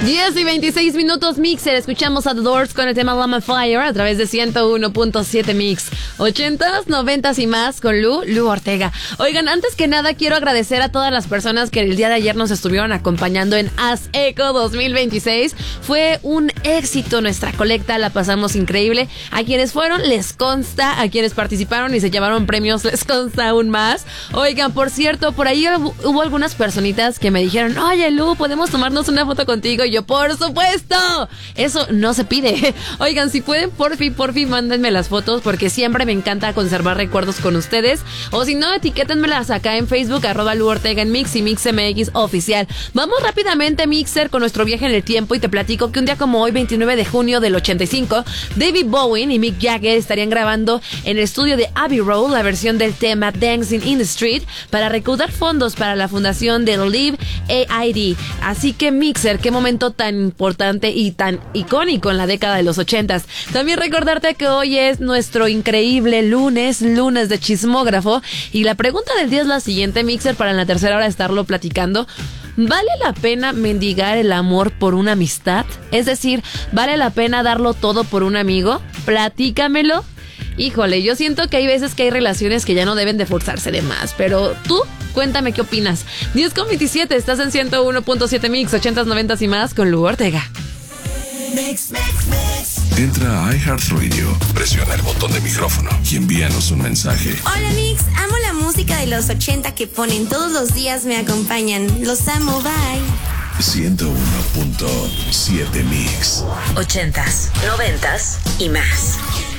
10:26 Mixer. Escuchamos a The Doors con el tema Llama Fire a través de 101.7 Mix. 80s, 90s y más con Lu Ortega. Oigan, antes que nada quiero agradecer a todas las personas que el día de ayer nos estuvieron acompañando en Haz Eco 2026. Fue un éxito nuestra colecta, la pasamos increíble. A quienes fueron les consta, a quienes participaron y se llevaron premios les consta aún más. Oigan, por cierto, por ahí hubo algunas personitas que me dijeron: oye Lu, ¿podemos tomarnos una foto contigo? Y yo, por supuesto, eso no se pide. Oigan, si pueden, porfi, mándenme las fotos, porque siempre me encanta conservar recuerdos con ustedes. O si no, etiquétenmelas acá en Facebook, @Lu Ortega en Mix y MixMX Oficial. Vamos rápidamente, Mixer, con nuestro viaje en el tiempo, y te platico que un día como hoy, 29 de junio del 85, David Bowie y Mick Jagger estarían grabando en el estudio de Abbey Road la versión del tema Dancing in the Street para recaudar fondos para la fundación de Live AID. Así que, Mixer, qué momento tan importante y tan icónico en la década de los 80s. También recordarte que hoy es nuestro increíble lunes de chismógrafo, y la pregunta del día es la siguiente, Mixer, para en la tercera hora estarlo platicando. ¿Vale la pena mendigar el amor por una amistad? Es decir, ¿vale la pena darlo todo por un amigo? Platícamelo. Híjole, yo siento que hay veces que hay relaciones que ya no deben de forzarse de más, pero tú, cuéntame qué opinas. 10:27, estás en 101.7 Mix, 80s, 90s y más con Lu Ortega. Mix. Entra a iHeartRadio, presiona el botón de micrófono y envíanos un mensaje. Hola Mix, amo la música de los 80 que ponen todos los días, me acompañan. Los amo, bye. 101.7 Mix. 80s, 90s y más.